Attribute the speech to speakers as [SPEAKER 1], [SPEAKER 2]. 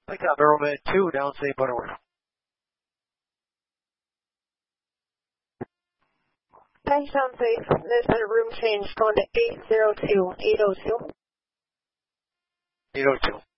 [SPEAKER 1] Like that, Barrowman 2, down St. Butterworth.
[SPEAKER 2] Thanks, sound safe. There's been a room change going to 802. 802.
[SPEAKER 1] 802.